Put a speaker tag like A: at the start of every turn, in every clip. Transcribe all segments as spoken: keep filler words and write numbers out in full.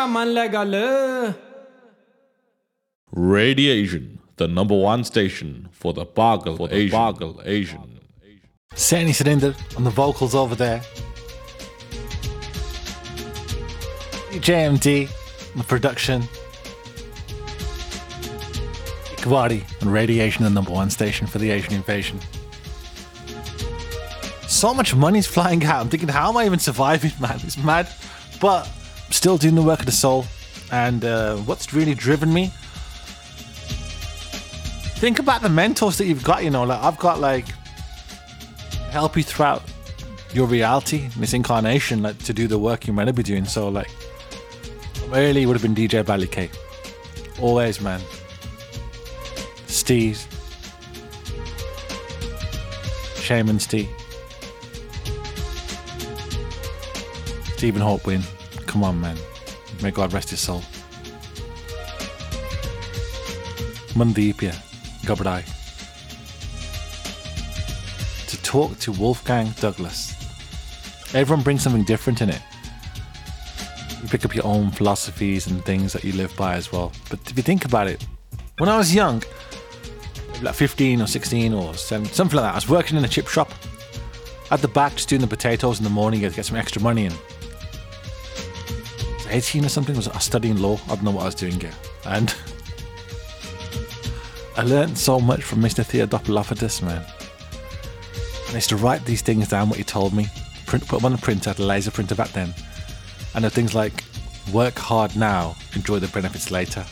A: Radiation, the number one station for the Bargle for the Asian. Bargle Asian.
B: Sani Cylinder on the vocals over there. J M D on the production. Ikwari on Radiation, the number one station for the Asian invasion. So much money's flying out. I'm thinking, how am I even surviving, man? It's mad. But I'm still doing the work of the soul. And uh, what's really driven me? Think about the mentors that you've got, you know. Like I've got like help you throughout your reality in this incarnation, like to do the work you're meant to be doing. So like early would have been D J Bally K. Always, man. Steve. Shaman Steve. Stephen Hawkwin. Come on, man. May God rest his soul. Mundipia. Gobradai. To talk to Wolfgang Douglas. Everyone brings something different in it. You pick up your own philosophies and things that you live by as well. But if you think about it, when I was young, like fifteen or sixteen or seventeen, something like that, I was working in a chip shop at the back, just doing the potatoes in the morning to get some extra money in. I was eighteen or something, I was studying law. I don't know what I was doing here. And I learned so much from Mister Theodopoulos, man. I used to write these things down, what he told me, print, put them on a printer, I had a laser printer back then. And there are things like, work hard now, enjoy the benefits later.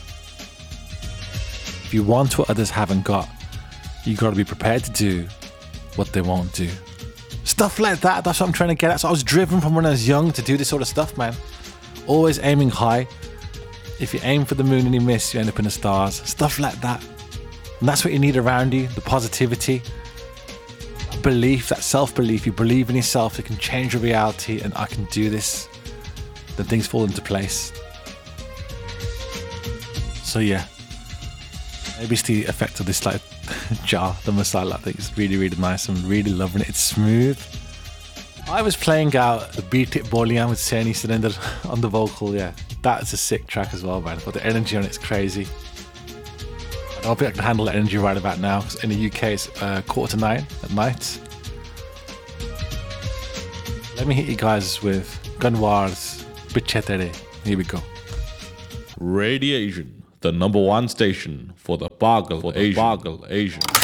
B: If you want what others haven't got, you got to be prepared to do what they won't do. Stuff like that, that's what I'm trying to get at. So I was driven from when I was young to do this sort of stuff, man. Always aiming high. If you aim for the moon and you miss, you end up in the stars. Stuff like that. And that's what you need around you, the positivity, belief, that self-belief. You believe in yourself, it can change your reality, and I can do this. Then things fall into place. So yeah, maybe it's the effect of this like jar, the masala. I think it's really, really nice. I'm really loving it. It's smooth. I was playing out the Beat It Bolian with Sani Cylinder on the vocal. Yeah, that's a sick track as well, man. But the energy on it's crazy. I don't think I can handle the energy right about now, because in the U K it's uh, quarter to nine at night. Let me hit you guys with Gunwar's Bichetere. Here we go.
A: Radiation, the number one station for the Bargle for the Asian. Bargle Asian.